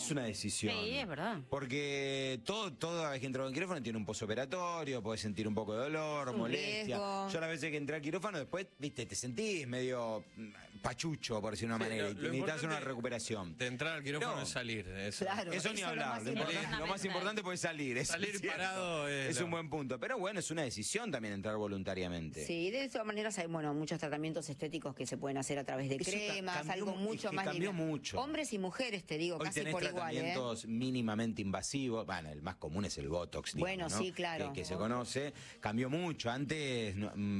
es una decisión. Sí, es verdad. Porque toda vez que entro en quirófano tiene un posoperatorio, podés sentir un poco de dolor, molestia. Riesgo. Yo a la vez que entré al quirófano, después, viste, te sentís medio pachucho, por decirlo de una manera, y necesitas hacer una recuperación. De entrar al quirófano No. es salir. Eso, Claro. Eso ni hablar. Lo más importante puede salir. Eso Salir es cierto. parado es un buen punto. Pero bueno, es una decisión también entrar voluntariamente. Sí, de todas maneras hay muchos tratamientos estéticos que se pueden hacer a través de Eso cremas, cambió, algo mucho es que más cambió lineal. mucho. Hombres y mujeres, te digo, Hoy casi tenés por igual, tratamientos mínimamente invasivos. Bueno, el más común es el Botox, digamos, Bueno, ¿no? sí, claro. Que se conoce. Cambió mucho. Antes,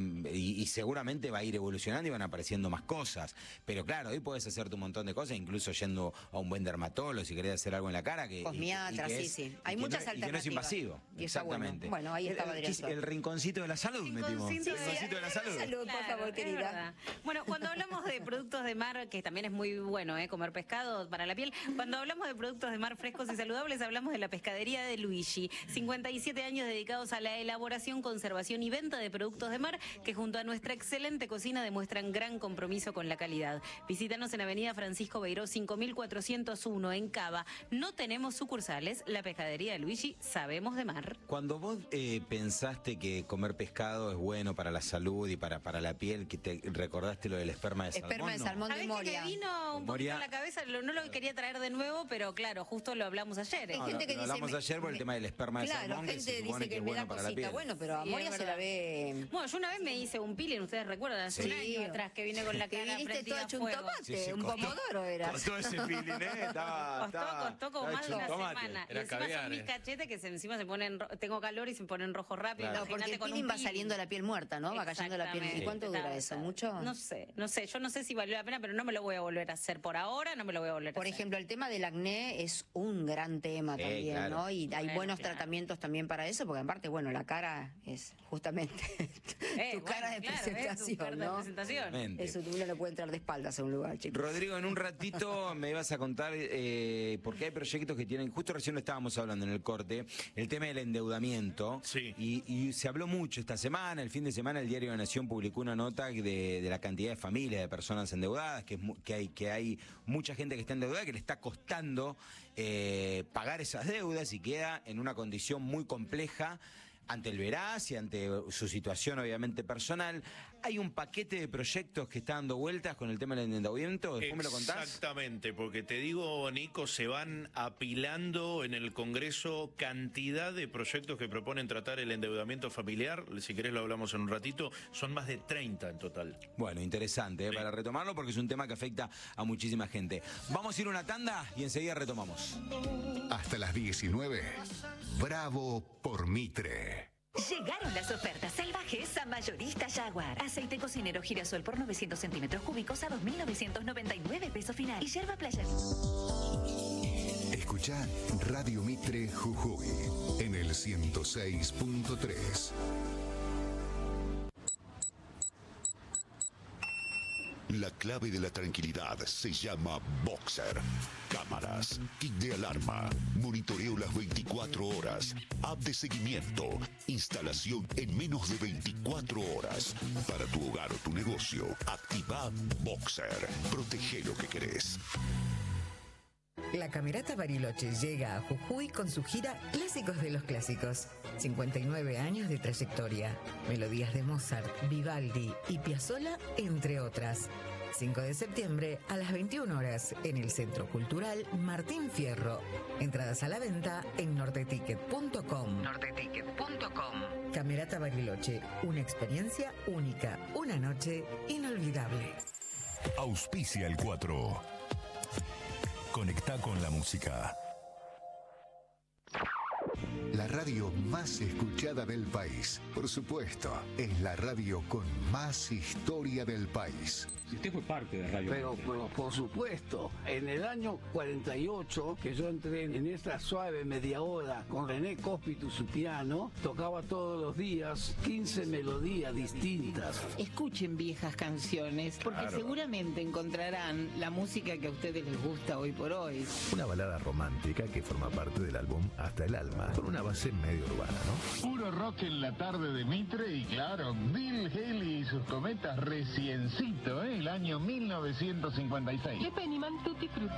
y seguramente va a ir evolucionando y van apareciendo más cosas. Pero claro, hoy podés hacerte un montón de cosas, incluso yendo a un buen dermatólogo si querés hacer algo en la cara. Cosmiatra, sí. Hay muchas alternativas. Y que no es invasivo. Y está Exactamente. Bueno, ahí estaba Adrián Suárez. El rinconcito de la salud metimos. Rinconcito El rinconcito de la salud. Salud, por favor, es querida. verdad. Bueno, cuando hablamos de productos de mar, que también es muy bueno, comer pescado para la piel, cuando hablamos de productos de mar frescos y saludables, hablamos de la pescadería de Luigi. 57 años dedicados a la elaboración, conservación y venta de productos de mar, que junto a nuestra excelente cocina demuestran gran compromiso con la calidad. Visítanos en Avenida Francisco Beiró 5401 en Cava. No tenemos sucursales, la pescadería de Luigi, sabemos de mar. Cuando vos pensaste que comer pescado es bueno para la salud y para la piel, que te recordaste lo del esperma de salmón. Esperma de salmón de ¿Sabés Moria. que me vino un poquito a la cabeza? No lo quería traer de nuevo, pero claro, justo lo hablamos ayer. Hay gente que lo dice, hablamos ayer por el tema del esperma de salmón, que se gente supone dice que es me bueno da para la cosita. piel. Bueno, pero a Sí, Moria es se la ve... Bueno, yo una vez me hice un peeling, ustedes recuerdan, hace un año atrás que vine con la Que cara viniste prendida todo a hecho un fuego. tomate, un pomodoro era. Costó ese peeling, Costó como más de una semana. Y Era encima caviar, son mis cachetes que encima se ponen, tengo calor y se ponen rojos rápido. Claro. No, porque el Imagínate con peeling un va saliendo la piel muerta, ¿no? Va cayendo la piel. ¿Y cuánto dura eso? ¿Mucho? No sé. Yo no sé si valió la pena, pero no me lo voy a volver a hacer. Por ahora no me lo voy a volver a Por hacer. ejemplo, el tema del acné es un gran tema también, claro. ¿no? Y hay Bueno, buenos claro. tratamientos también para eso, porque aparte, bueno, la cara es justamente tu cara de presentación, tu cara de ¿no? presentación. Exactamente. Eso uno no puede entrar de espaldas a un lugar, chicos. Rodrigo, en un ratito me ibas a contar, porque hay proyectos que tienen, justo recién lo estábamos hablando en el corte, el tema del endeudamiento. Sí. Y se habló mucho esta semana, el fin de semana el Diario de la Nación publicó una nota de la cantidad de familias, de personas endeudadas, que hay mucha gente que está endeudada, que le está costando pagar esas deudas y queda en una condición muy compleja ante el veraz y ante su situación obviamente personal. Hay un paquete de proyectos que está dando vueltas con el tema del endeudamiento. ¿Después me lo contás? Exactamente, porque te digo, Nico, se van apilando en el Congreso cantidad de proyectos que proponen tratar el endeudamiento familiar. Si querés lo hablamos en un ratito. Son más de 30 en total. Bueno, interesante, para retomarlo, porque es un tema que afecta a muchísima gente. Vamos a ir a una tanda y enseguida retomamos. Hasta las 19. Bravo por Mitre. Llegaron las ofertas salvajes a Mayorista Jaguar. Aceite cocinero girasol por 900 centímetros cúbicos a 2.999 pesos final. Y yerba playa. Escuchá Radio Mitre Jujuy en el 106.3. La clave de la tranquilidad se llama Boxer. Cámaras, kit de alarma, monitoreo las 24 horas, app de seguimiento, instalación en menos de 24 horas. Para tu hogar o tu negocio, activa Boxer. Protege lo que querés. La Camerata Bariloche llega a Jujuy con su gira Clásicos de los Clásicos. 59 años de trayectoria. Melodías de Mozart, Vivaldi y Piazzolla, entre otras. 5 de septiembre a las 21 horas en el Centro Cultural Martín Fierro. Entradas a la venta en norteticket.com. Norteticket.com. Camerata Bariloche, una experiencia única, una noche inolvidable. Auspicia el 4. Conecta con la música. La radio más escuchada del país. Por supuesto, es la radio con más historia del país. Usted fue parte de Radio Pero por supuesto, en el año 48, que yo entré en esta suave media hora con René Cóspito su piano, tocaba todos los días 15 melodías distintas. Escuchen viejas canciones, porque seguramente encontrarán la música que a ustedes les gusta hoy por hoy. Una balada romántica que forma parte del álbum Hasta el Alma, con una base medio urbana, ¿no? Puro rock en la tarde de Mitre y claro, Bill Haley y sus cometas reciencito, el año 1956. Le Pennyman Tutti Frutti.